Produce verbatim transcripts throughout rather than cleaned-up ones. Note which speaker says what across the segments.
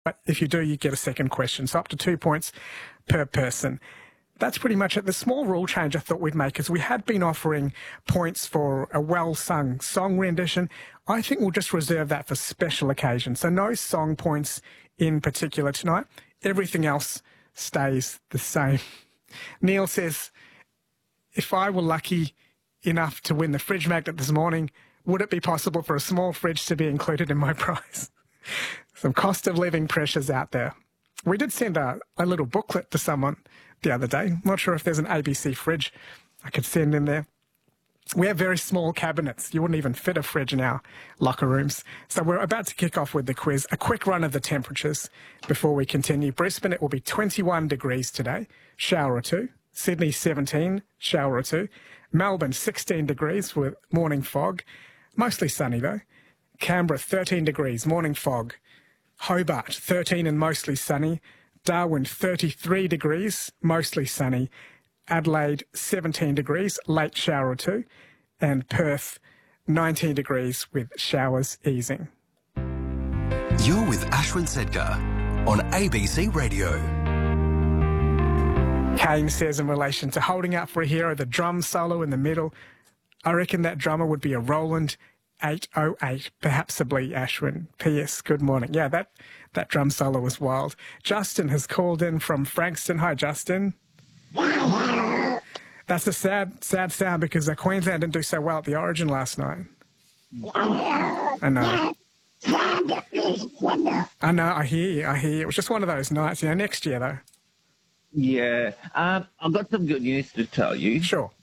Speaker 1: But if you do, you get a second question. So up to two points per person. That's pretty much it. The small rule change I thought we'd make is we had been offering points for a well-sung song rendition. I think we'll just reserve that for special occasions. So no song points in particular tonight. Everything else stays the same. Neil says, if I were lucky enough to win the fridge magnet this morning, would it be possible for a small fridge to be included in my prize? Some cost of living pressures out there. We did send a, a little booklet to someone the other day. I'm not sure if there's an A B C fridge I could send in there. We have very small cabinets. You wouldn't even fit a fridge in our locker rooms. So we're about to kick off with the quiz. A quick run of the temperatures before we continue. Brisbane, it will be twenty-one degrees today, shower or two. Sydney, seventeen, shower or two. Melbourne, sixteen degrees with morning fog. Mostly sunny though. Canberra, thirteen degrees, morning fog. Hobart, thirteen and mostly sunny. Darwin, thirty-three degrees, mostly sunny. Adelaide, seventeen degrees, late shower or two. And Perth, nineteen degrees with showers easing.
Speaker 2: You're with Ashwin Sedkar on A B C Radio.
Speaker 1: Kane says in relation to holding out for a hero, the drum solo in the middle, I reckon that drummer would be a Roland eight oh eight, perhaps a Blee Ashwin. P S, good morning. Yeah, that, that drum solo was wild. Justin has called in from Frankston. Hi, Justin. That's a sad, sad sound because uh, Queensland didn't do so well at the Origin last night. I know. I know, I hear you, I hear you. It was just one of those nights, you know, next year, though.
Speaker 3: Yeah. Um, I've got some good news to tell you.
Speaker 1: Sure.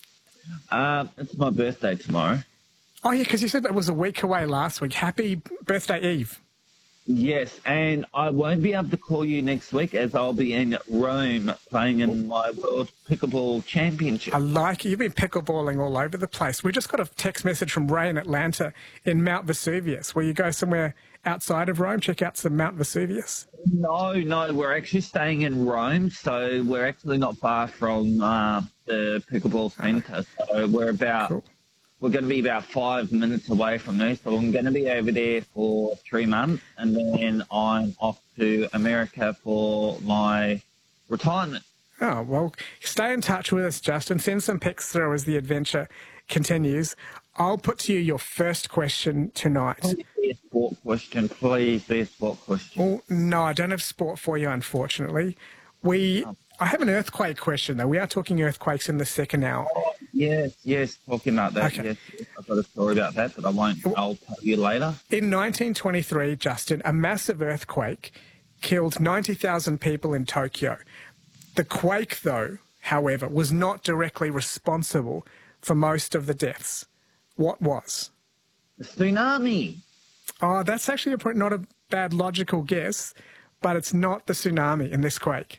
Speaker 3: Um, it's my birthday tomorrow.
Speaker 1: Oh, yeah, because you said that was a week away last week. Happy birthday eve.
Speaker 3: Yes, and I won't be able to call you next week as I'll be in Rome playing in my World Pickleball Championship.
Speaker 1: I like it. You've been pickleballing all over the place. We just got a text message from Ray in Atlanta in Mount Vesuvius. Will you go somewhere outside of Rome, check out some Mount Vesuvius?
Speaker 3: No, no, we're actually staying in Rome, so we're actually not far from uh, the Pickleball Centre. So we're about... Cool. We're going to be about five minutes away from there, so I'm going to be over there for three months, and then I'm off to America for my retirement.
Speaker 1: Oh, well, stay in touch with us, Justin. Send some pics through as the adventure continues. I'll put to you your first question tonight.
Speaker 3: Please be a sport question. Please be a sport question.
Speaker 1: Well, no, I don't have sport for you, unfortunately. We, I have an earthquake question, though. We are talking earthquakes in the second hour.
Speaker 3: Oh, yes, yes, talking about that.
Speaker 1: Okay.
Speaker 3: Yes, yes, I've got a story about that, but I won't. I'll tell you later.
Speaker 1: In nineteen twenty-three, Justin, a massive earthquake killed ninety thousand people in Tokyo. The quake, though, however, was not directly responsible for most of the deaths. What was?
Speaker 3: The tsunami.
Speaker 1: Oh, that's actually a, not a bad logical guess, but it's not the tsunami in this quake.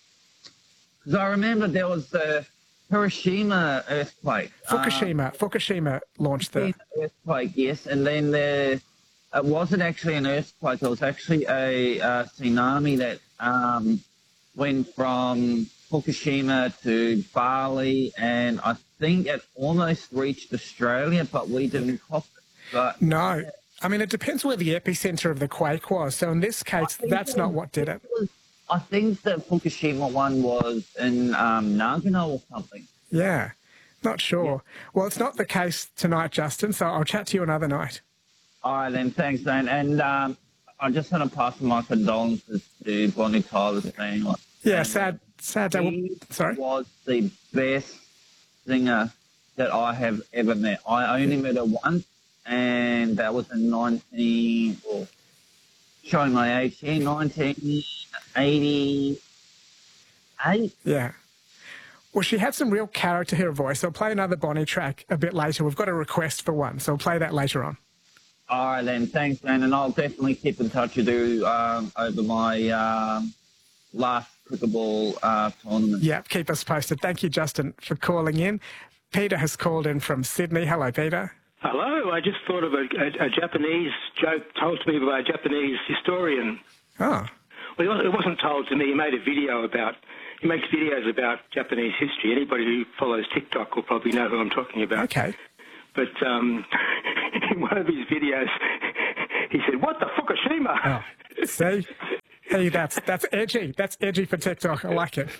Speaker 3: Because I remember there was the Hiroshima earthquake.
Speaker 1: Fukushima. Um, Fukushima launched the
Speaker 3: earthquake, yes, and then there it wasn't actually an earthquake. It was actually a uh, tsunami that um, went from Fukushima to Bali, and I think it almost reached Australia, but we didn't cop it. But,
Speaker 1: no. I mean, it depends where the epicenter of the quake was. So in this case, that's not what did it.
Speaker 3: Was, I think the Fukushima one was in um, Nagano or something.
Speaker 1: Yeah, not sure. Yeah. Well, it's not the case tonight, Justin, so I'll chat to you another night.
Speaker 3: All right, then. Thanks, Dan. And um, I just want to pass my condolences to Bonnie Tyler's family.
Speaker 1: Yeah, sad, sad day.
Speaker 3: He
Speaker 1: Sorry?
Speaker 3: was the best singer that I have ever met. I only met her once, and that was in nineteen... Well, showing my age here, nineteen eighty-eight.
Speaker 1: Yeah. Well, she had some real character to her voice. I'll play another Bonnie track a bit later. We've got a request for one, so I'll play that later on.
Speaker 3: All right, then. Thanks, man. And I'll definitely keep in touch with you um, over my um, last pickleball uh, tournament.
Speaker 1: Yeah, keep us posted. Thank you, Justin, for calling in. Peter has called in from Sydney. Hello, Peter.
Speaker 4: Hello. I just thought of a, a, a Japanese joke told to me by a Japanese historian.
Speaker 1: Oh.
Speaker 4: Well, it wasn't told to me. He made a video about... He makes videos about Japanese history. Anybody who follows TikTok will probably know who I'm talking about.
Speaker 1: Okay.
Speaker 4: But um, in one of his videos, he said, "What the Fukushima?"
Speaker 1: Oh, see? Hey, that's that's edgy. That's edgy for TikTok. I like it.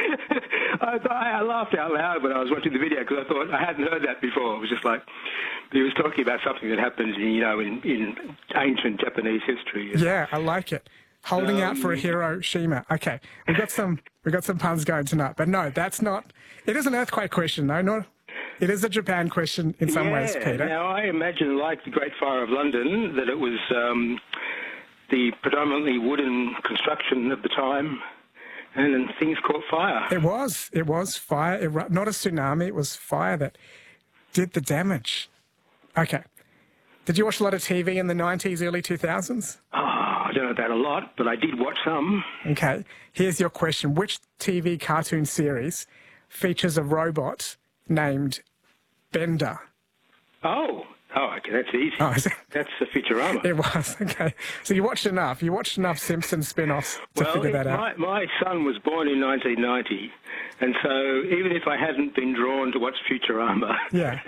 Speaker 4: I, I laughed out loud when I was watching the video because I thought I hadn't heard that before. It was just like he was talking about something that happened, you know, in, in ancient Japanese history.
Speaker 1: Yeah, I like it. Holding um, out for a Hiroshima. Okay, we've got some we've got some puns going tonight, but no, that's not. It is an earthquake question, though. Not. It is a Japan question in some
Speaker 4: yeah,
Speaker 1: ways, Peter.
Speaker 4: Now I imagine, like the Great Fire of London, that it was um, the predominantly wooden construction of the time. And then things caught fire.
Speaker 1: It was. It was fire. It, not a tsunami. It was fire that did the damage. Okay. Did you watch a lot of T V in the nineties, early two thousands?
Speaker 4: Oh, I don't know about a lot, but I did watch some.
Speaker 1: Okay. Here's your question. Which T V cartoon series features a robot named Bender?
Speaker 4: Oh. Oh, okay, that's easy. Oh, is it? That's the Futurama.
Speaker 1: It was, okay. So you watched enough. You watched enough Simpsons spin-offs to
Speaker 4: well,
Speaker 1: figure that
Speaker 4: my,
Speaker 1: out.
Speaker 4: My son was born in nineteen ninety, and so even if I hadn't been drawn to watch Futurama,
Speaker 1: yeah,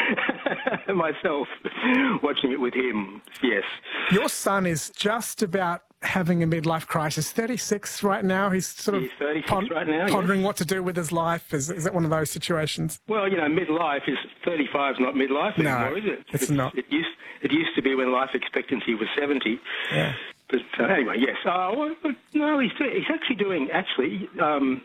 Speaker 4: myself, watching it with him, yes.
Speaker 1: Your son is just about having a midlife crisis. thirty-six right now. He's sort of
Speaker 4: He's thirty-six
Speaker 1: pon-
Speaker 4: right now,
Speaker 1: pondering
Speaker 4: yes.
Speaker 1: what to do with his life. Is, is it one of those situations?
Speaker 4: Well, you know, midlife is thirty-five is not midlife
Speaker 1: no,
Speaker 4: anymore, is it?
Speaker 1: It's, it's not.
Speaker 4: It used it used to be when life expectancy was seventy.
Speaker 1: Yeah.
Speaker 4: But uh, anyway, yes. Uh, well, no, he's he's actually doing actually um,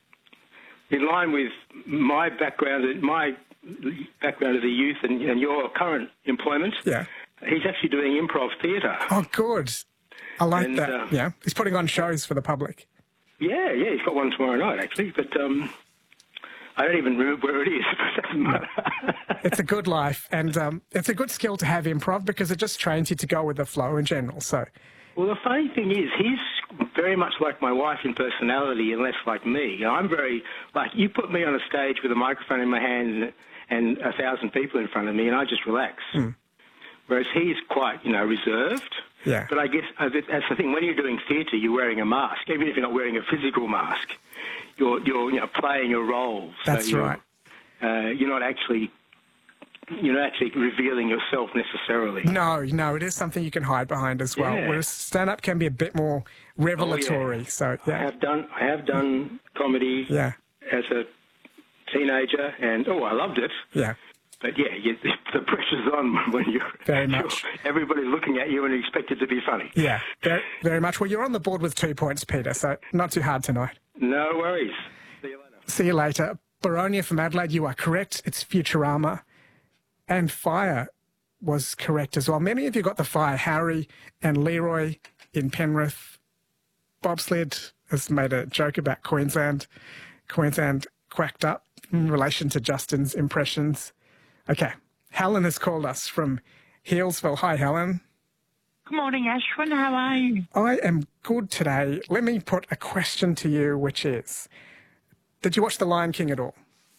Speaker 4: in line with my background, my background as a youth, and, and your current employment.
Speaker 1: Yeah.
Speaker 4: He's actually doing improv theatre.
Speaker 1: Oh, good. I like
Speaker 4: and,
Speaker 1: that.
Speaker 4: Uh,
Speaker 1: yeah, he's putting on shows for the public.
Speaker 4: Yeah, yeah, he's got one tomorrow night actually, but um, I don't even remember where it is. But it doesn't matter.
Speaker 1: It's a good life, and um, it's a good skill to have improv because it just trains you to go with the flow in general. So,
Speaker 4: well, the funny thing is, he's very much like my wife in personality, and less like me. I'm very like you put me on a stage with a microphone in my hand and a thousand people in front of me, and I just relax. Mm. Whereas he's quite, you know, reserved.
Speaker 1: Yeah.
Speaker 4: But I guess uh, that's the thing. When you're doing theatre, you're wearing a mask. Even if you're not wearing a physical mask, you're you're you know playing a role.
Speaker 1: That's
Speaker 4: so
Speaker 1: right.
Speaker 4: Uh, you're not actually you're not actually revealing yourself necessarily.
Speaker 1: No, no, it is something you can hide behind as well.
Speaker 4: Yeah.
Speaker 1: Whereas stand-up can be a bit more revelatory.
Speaker 4: Oh, yeah.
Speaker 1: So yeah.
Speaker 4: I have done I have done comedy.
Speaker 1: Yeah.
Speaker 4: As a teenager, and oh, I loved it.
Speaker 1: Yeah.
Speaker 4: But yeah, you, the pressure's on when you're,
Speaker 1: very much.
Speaker 4: You're, everybody's looking at you and you expect it to be funny.
Speaker 1: Yeah, very, very much. Well, you're on the board with two points, Peter, so not too hard tonight.
Speaker 4: No worries. See you later.
Speaker 1: See you later. Baronia from Adelaide, you are correct. It's Futurama. And Fire was correct as well. Many of you got the Fire. Harry and Leroy in Penrith. Bobsled has made a joke about Queensland. Queensland quacked up in relation to Justin's impressions. Okay, Helen has called us from Healesville. Hi, Helen.
Speaker 5: Good morning, Ashwin. How are you?
Speaker 1: I am good today. Let me put a question to you, which is, did you watch The Lion King at all?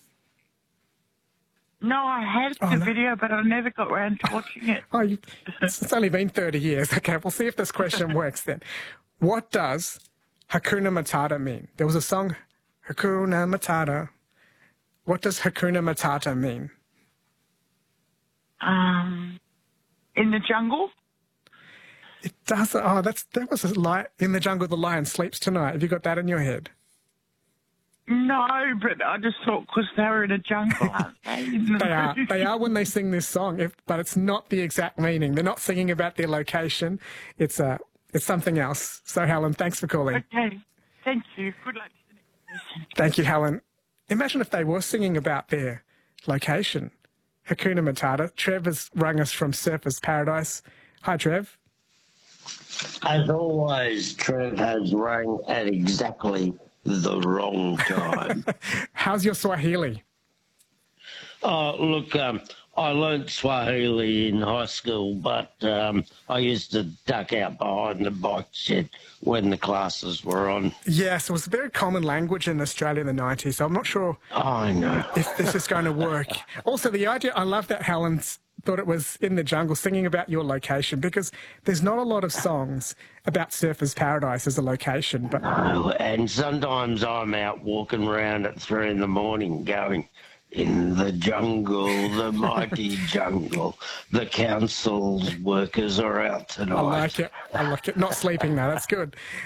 Speaker 5: No, I had
Speaker 1: oh,
Speaker 5: the
Speaker 1: no.
Speaker 5: video, but I never got around to watching it.
Speaker 1: Oh, you, it's only been thirty years. Okay, we'll see if this question works then. What does Hakuna Matata mean? There was a song, Hakuna Matata. What does Hakuna Matata mean?
Speaker 5: Um, in the jungle?
Speaker 1: It does. Oh, that's that was a lie. In the jungle, the lion sleeps tonight. Have you got that in your head?
Speaker 5: No, but I just thought because they were in a jungle, aren't they? The
Speaker 1: they are. They are when they sing this song, if, but it's not the exact meaning. They're not singing about their location. It's uh, it's something else. So, Helen, thanks for calling.
Speaker 5: Okay, thank you. Good luck to the next person.
Speaker 1: Thank you, Helen. Imagine if they were singing about their location. Hakuna Matata. Trev has rung us from Surfers Paradise. Hi, Trev.
Speaker 6: As always, Trev has rung at exactly the wrong time.
Speaker 1: How's your Swahili?
Speaker 6: Oh, look, um, I learnt Swahili in high school, but um, I used to duck out behind the bike shed when the classes were on.
Speaker 1: Yes, it was a very common language in Australia in the nineties, so I'm not sure
Speaker 6: I know.
Speaker 1: if this is going to work. Also, the idea, I love that Helen's thought it was in the jungle singing about your location, because there's not a lot of songs about Surfers Paradise as a location. But
Speaker 6: No, and sometimes I'm out walking around at three in the morning going, in the jungle, the mighty jungle, the council's workers are out tonight.
Speaker 1: I like it. I like it. Not sleeping now. That's good.